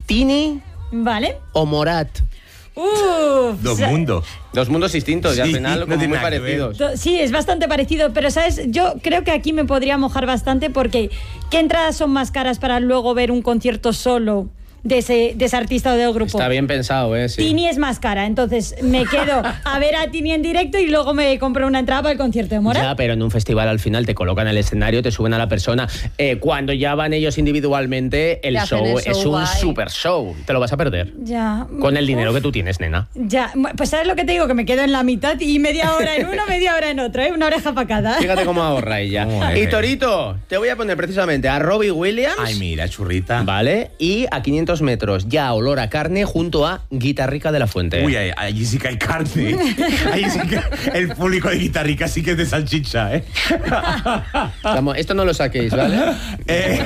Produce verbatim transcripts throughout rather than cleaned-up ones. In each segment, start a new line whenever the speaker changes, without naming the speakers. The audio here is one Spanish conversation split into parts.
¿Tini
Vale.
o Morat?
Uf,
Dos mundos.
Dos mundos distintos y al
Sí,
final
no
como
tiene
muy
nada que ver.
parecidos.
Sí, es bastante parecido, pero ¿sabes? Yo creo que aquí me podría mojar bastante porque ¿qué entradas son más caras para luego ver un concierto solo de ese, de ese artista o del grupo?
Está bien pensado, ¿eh? Sí.
Tini es más cara, entonces me quedo a ver a Tini en directo y luego me compro una entrada para el concierto de Morat.
Ya, pero en un festival al final te colocan el escenario, te suben a la persona. Eh, cuando ya van ellos individualmente, el
Te hacen
show,
el show
es un
guay.
super show. Te lo vas a perder.
Ya.
Con el dinero
Uf.
que tú tienes, nena.
Ya, pues ¿sabes lo que te digo? Que me quedo en la mitad y media hora en uno, media hora en otro, ¿eh? Una oreja para cada.
Fíjate cómo ahorra ella.
Muy
Y
bien.
Torito, te voy a poner precisamente a Robbie Williams.
Ay, mira, churrita.
Vale, y a quinientos metros, ya olor a carne, junto a Guitarrica de la Fuente.
Uy, ahí- allí sí que hay carne. Allí sí que el público de Guitarrica sí que es de salchicha, ¿eh?
Vamos, esto no lo saquéis, ¿vale?
Eh,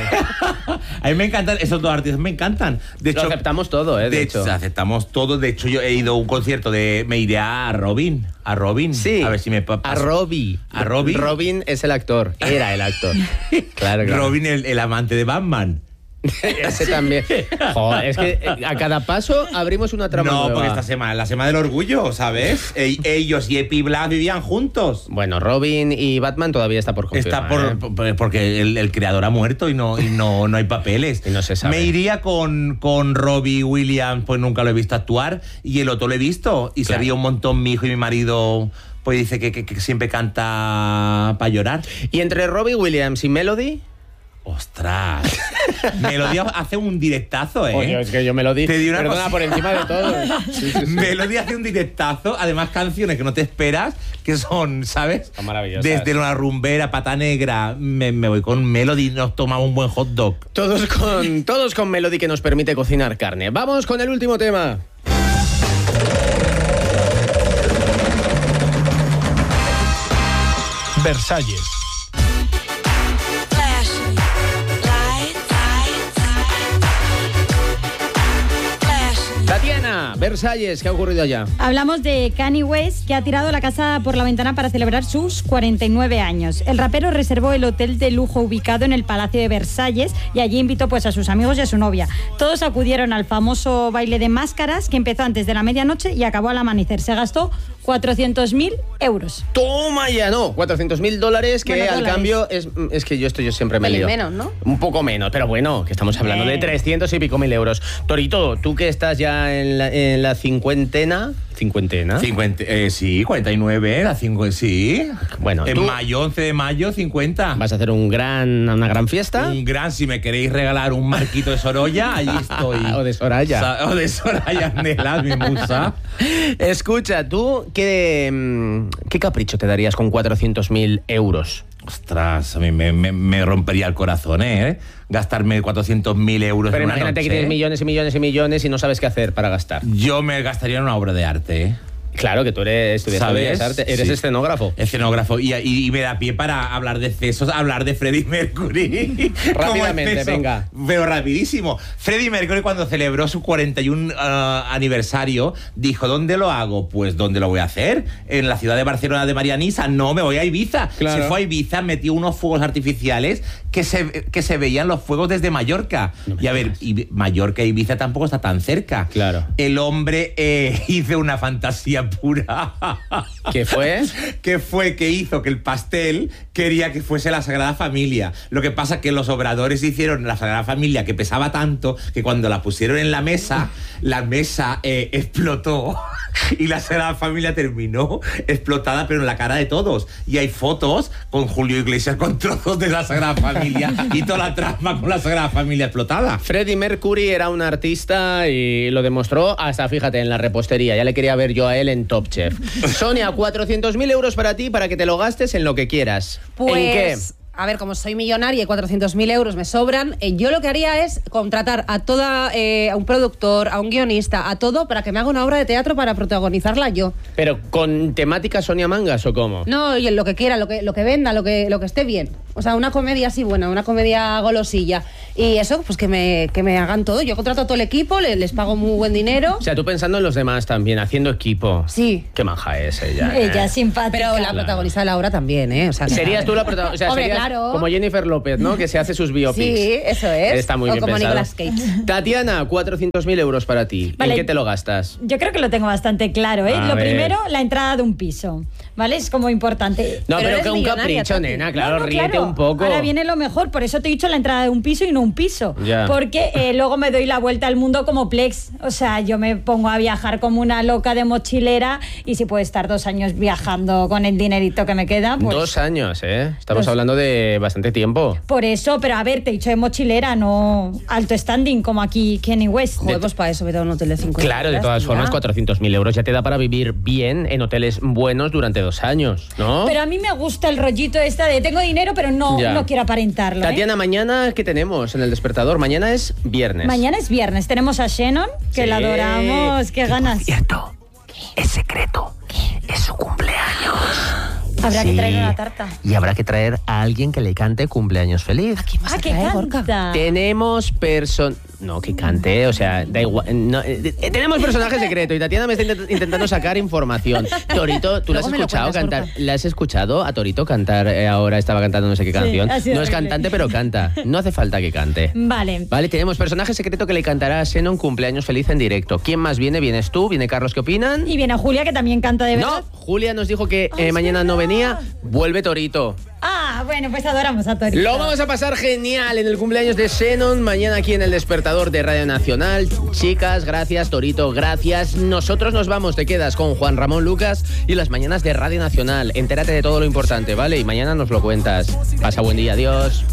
a mí me encantan, esos dos artistas me encantan. De
Lo
hecho,
aceptamos todo, ¿eh? De,
de
hecho.
hecho, aceptamos todo. De hecho, yo he ido a un concierto de. Me iré a Robin. A Robin.
Sí.
A ver si me pa-
A
paso.
Robbie.
A Robbie.
Robin es el actor. Era el actor. Claro, claro.
Robin, el, el amante de Batman.
Ese también. Joder, es que eh, a cada paso abrimos una trama
No,
nueva.
porque esta semana, la semana del orgullo, ¿sabes? E- ellos y Epi Black vivían juntos.
Bueno, Robin y Batman todavía está por confirmar.
Está por,
¿eh?
por- porque el, el creador ha muerto y no, y no, no hay papeles.
Y no se sabe.
Me iría con, con Robbie Williams, pues nunca lo he visto actuar, y el otro lo he visto. Y se
Claro.
ríe un montón mi hijo y mi marido, pues dice que, que- que siempre canta para llorar.
Y entre Robbie Williams y Melody.
¡Ostras! Melody hace un directazo, ¿eh?
Oye, es que yo Melody.
Te di una
Perdona,
cosa-
por encima de todo. Sí, sí, sí.
Melody hace un directazo, además canciones que no te esperas, que son, ¿sabes?
Son maravillosas.
Desde una rumbera, pata negra, me, me voy con Melody y nos tomamos un buen hot dog.
Todos con, todos con Melody que nos permite cocinar carne. Vamos con el último tema.
Versalles.
Tatiana, Versalles, ¿qué ha ocurrido allá?
Hablamos de Kanye West, que ha tirado la casa por la ventana para celebrar sus cuarenta y nueve años. El rapero reservó el hotel de lujo ubicado en el Palacio de Versalles y allí invitó pues a sus amigos y a su novia. Todos acudieron al famoso baile de máscaras que empezó antes de la medianoche y acabó al amanecer. Se gastó cuatrocientos mil euros.
Toma ya, no, cuatrocientos mil dólares, que
Bueno,
al
dólares.
cambio es, es que yo esto yo siempre me
Pelín
lío.
menos, ¿no?
Un poco menos, pero bueno, que estamos hablando de
Bien.
trescientos y pico mil euros. Torito, tú que estás ya en la, en la cincuentena, cincuentena,
cincuenta, eh, sí, cuarenta y nueve, la cincuenta, sí.
Bueno,
en
tú-
mayo, once de mayo, cincuenta.
vas a hacer un gran, una gran fiesta.
Un gran, si me queréis regalar un marquito de Sorolla, allí estoy.
O de Soraya.
Sa- o de Soraya Nelas, mi musa.
Escucha, tú, ¿qué, mm, ¿qué capricho te darías con cuatrocientos mil euros?
Ostras, a mí me, me- me rompería el corazón, ¿eh? Gastarme cuatrocientos mil euros
Pero
en una
imagínate que
noche.
tienes millones y millones y millones y no sabes qué hacer para gastar.
Yo me gastaría en una obra de arte, ¿eh?
Claro que tú eres estudiante de
¿Sabes?
Bellas Artes, eres
Sí.
escenógrafo.
Escenógrafo. Y, y- y me da pie para hablar de excesos, hablar de Freddie Mercury. Como
Rápidamente,
exceso.
venga.
Pero rapidísimo. Freddie Mercury, cuando celebró su cuarenta y uno ah, aniversario, dijo, ¿dónde lo hago? Pues, ¿dónde lo voy a hacer? En la ciudad de Barcelona de Marianisa. No, me voy a Ibiza.
Claro.
Se fue a Ibiza, metió unos fuegos artificiales que se, que se veían los fuegos desde Mallorca.
No me
y a ver,
digas.
Ibi- Mallorca e Ibiza tampoco está tan cerca.
Claro.
El hombre eh, hizo una fantasía pura.
¿Qué fue?
Que fue que hizo que el pastel quería que fuese la Sagrada Familia. Lo que pasa que los obradores hicieron la Sagrada Familia que pesaba tanto que cuando la pusieron en la mesa, la mesa eh, explotó y la Sagrada Familia terminó explotada, pero en la cara de todos. Y hay fotos con Julio Iglesias con trozos de la Sagrada Familia y toda la trama con la Sagrada Familia explotada.
Freddie Mercury era un artista y lo demostró hasta, fíjate, en la repostería. Ya le quería ver yo a él en Top Chef. Sonia, cuatrocientos mil euros para ti para que te lo gastes en lo que quieras.
Pues,
¿En qué?
a ver, como soy millonaria y cuatrocientos mil euros me sobran, eh, yo lo que haría es contratar a toda, eh, a un productor, a un guionista, a todo, para que me haga una obra de teatro para protagonizarla yo.
¿Pero con temática Sonia Mangas o cómo?
No, y en lo que quiera, lo que, lo que venda, lo que, lo que esté bien. O sea, una comedia así buena, una comedia golosilla. Y eso, pues que me, que me hagan todo. Yo contrato a todo el equipo, les, les pago muy buen dinero.
O sea, tú pensando en los demás también, haciendo equipo.
Sí.
Qué maja es ella.
Ella
¿eh?
es simpática.
Pero la protagonista de la obra también, ¿eh? O sea,
Serías tú la protagonista. O sea,
Hombre,
serías
claro.
como Jennifer López, ¿no? Que se hace sus biopics.
Sí, eso es.
Está muy
o
bien
como
pensado.
Nicolas Cage.
Tatiana, cuatrocientos mil euros para ti.
Vale.
¿En qué te lo gastas?
Yo creo que lo tengo bastante claro, ¿eh?
A
Lo
ver.
primero, la entrada de un piso, ¿vale? Es como importante.
No,
Pero
pero,
eres
que un
millonaria,
capricho,
Tati.
nena, claro,
No, no,
ríete
claro.
un poco.
Ahora viene lo mejor, por eso te he dicho la entrada de un piso y no un piso.
Ya.
Porque eh, luego me doy la vuelta al mundo como Plex. O sea, yo me pongo a viajar como una loca de mochilera y si puedo estar dos años viajando con el dinerito que me queda, pues...
Dos años, ¿eh? Estamos
Dos.
hablando de bastante tiempo.
Por eso, pero a ver, te he dicho de mochilera, no alto standing como aquí Kenny West.
Joder, pues para eso me da un hotel de cincuenta.
Claro, de todas formas, cuatrocientos mil euros ya te da para vivir bien en hoteles buenos durante dos años, ¿no?
Pero a mí me gusta el rollito este de tengo dinero, pero no,
Ya.
no quiero aparentarlo. ¿eh?
Tatiana, mañana, ¿qué tenemos en el despertador? Mañana es viernes.
Mañana es viernes, tenemos a Shannon, que
Sí.
la adoramos, qué ganas.
Cierto, es secreto. Es su cumpleaños.
Habrá
Sí.
que traer una tarta.
Y habrá que traer a alguien que le cante cumpleaños feliz.
Ah, que canta.
Tenemos person... No, que cante, o sea, da igual. no, eh, eh, tenemos personaje secreto y Tatiana me está intent- intentando sacar información. Torito, ¿tú la has
Luego me lo
escuchado
cuentas,
cantar?
Gorka.
¿La has escuchado a Torito cantar? eh, ahora estaba cantando no sé qué canción.
ha sido
No es
horrible.
cantante, pero canta. No hace falta que cante.
Vale.
Vale, tenemos personaje secreto que le cantará a Xenon cumpleaños feliz en directo. ¿Quién más viene? ¿Vienes tú? ¿Viene Carlos? ¿Qué opinan?
Y viene Julia, que también canta de verdad.
No, Julia nos dijo que
Ay,
eh,
es
mañana no
verdad.
venía. Vuelve Torito.
Ah, bueno, pues adoramos a Torito.
Lo vamos a pasar genial en el cumpleaños de Xenon, mañana aquí en el Despertador de Radio Nacional. Chicas, gracias, Torito, gracias. Nosotros nos vamos, te quedas con Juan Ramón Lucas y las mañanas de Radio Nacional. Entérate de todo lo importante, ¿vale? Y mañana nos lo cuentas. Pasa buen día, adiós.